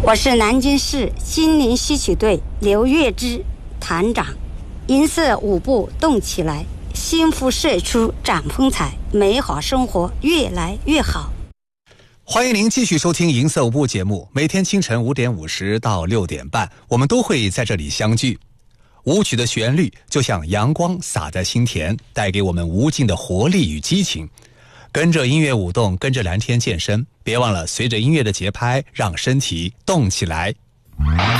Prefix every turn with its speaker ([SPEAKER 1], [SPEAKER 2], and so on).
[SPEAKER 1] 我是南京市心灵戏曲队刘月芝团长。银色舞步动起来，幸福社区展风采，美好生活越来越好。
[SPEAKER 2] 欢迎您继续收听银色舞步节目，每天清晨5点50到6点半，我们都会在这里相聚。舞曲的旋律就像阳光洒在心田，带给我们无尽的活力与激情。跟着音乐舞动，跟着蓝天健身，别忘了随着音乐的节拍，让身体动起来。